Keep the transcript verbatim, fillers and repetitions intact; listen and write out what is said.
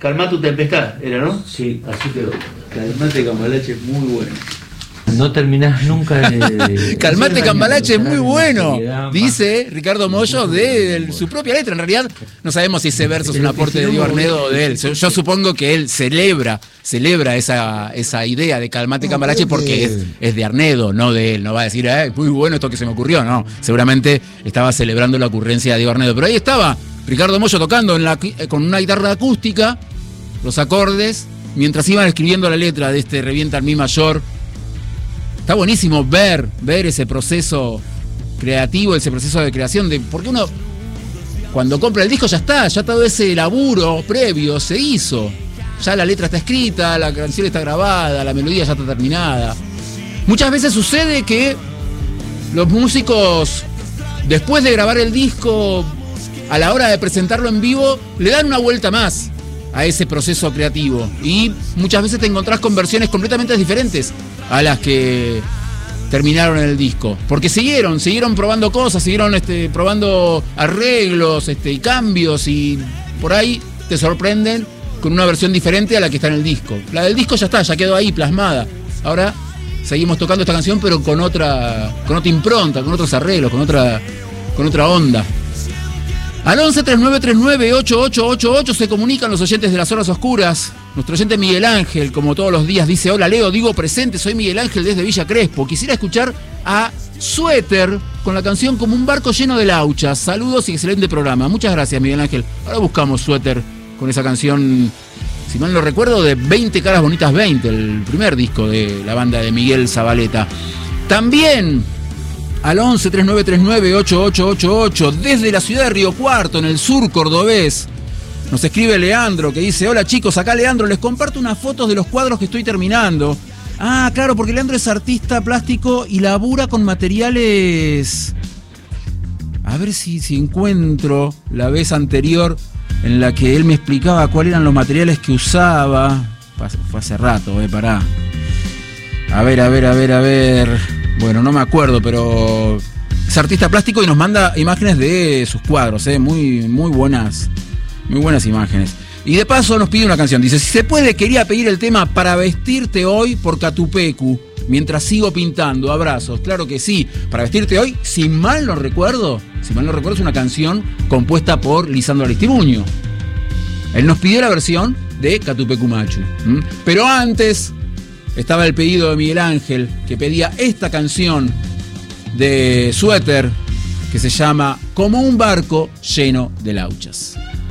Calma tu tempestad, era, ¿no? Sí, así quedó. Calmate Cambalache es muy bueno. No terminás nunca de... Calmate Cambalache es muy bueno, dice Ricardo Mollo de, de su propia letra. En realidad no sabemos si ese verso es un aporte de Diego Arnedo o de él. Yo, yo supongo que él celebra celebra esa, esa idea de Calmate Cambalache porque es, es de Arnedo, no de él. No va a decir, eh, muy bueno esto que se me ocurrió, no. Seguramente estaba celebrando la ocurrencia de Diego Arnedo. Pero ahí estaba Ricardo Mollo tocando en la, con una guitarra acústica los acordes mientras iban escribiendo la letra de este Revienta en Mi mayor. Está buenísimo ver, ver ese proceso creativo, ese proceso de creación, de porque uno cuando compra el disco ya está, ya todo ese laburo previo se hizo. Ya la letra está escrita, la canción está grabada, la melodía ya está terminada. Muchas veces sucede que los músicos, después de grabar el disco, a la hora de presentarlo en vivo, le dan una vuelta más a ese proceso creativo. Y muchas veces te encontrás con versiones completamente diferentes a las que terminaron en el disco. Porque siguieron, siguieron probando cosas, siguieron este, probando arreglos este, y cambios, y por ahí te sorprenden con una versión diferente a la que está en el disco. La del disco ya está, ya quedó ahí plasmada. Ahora seguimos tocando esta canción, pero con otra, con otra impronta, con otros arreglos, con otra, con otra onda. Al once treinta y nueve treinta y nueve ocho ocho ocho ocho se comunican los oyentes de las horas oscuras. Nuestro oyente Miguel Ángel, como todos los días, dice: hola Leo, digo presente, soy Miguel Ángel desde Villa Crespo. Quisiera escuchar a Suéter con la canción Como un barco lleno de lauchas. Saludos y excelente programa. Muchas gracias, Miguel Ángel. Ahora buscamos Suéter con esa canción, si mal no recuerdo, de veinte caras bonitas veinte, el primer disco de la banda de Miguel Zabaleta. También al once treinta y nueve treinta y nueve ocho ocho ocho ocho, desde la ciudad de Río Cuarto, en el sur cordobés, nos escribe Leandro, que dice: hola chicos, acá Leandro, les comparto unas fotos de los cuadros que estoy terminando. Ah, claro, porque Leandro es artista plástico y labura con materiales... A ver si, si encuentro la vez anterior en la que él me explicaba cuáles eran los materiales que usaba. Fue hace rato, eh, pará. A ver, a ver, a ver, a ver... Bueno, no me acuerdo, pero es artista plástico y nos manda imágenes de sus cuadros, ¿eh? Muy, muy buenas, muy buenas imágenes. Y de paso nos pide una canción. Dice: si se puede, quería pedir el tema Para vestirte hoy por Catupecu, mientras sigo pintando. Abrazos. Claro que sí. Para vestirte hoy, si mal no recuerdo, si mal no recuerdo, es una canción compuesta por Lisandro Aristimuño. Él nos pidió la versión de Catupecu Machu. ¿Mm? Pero antes estaba el pedido de Miguel Ángel, que pedía esta canción de Suéter, que se llama Como un barco lleno de lauchas.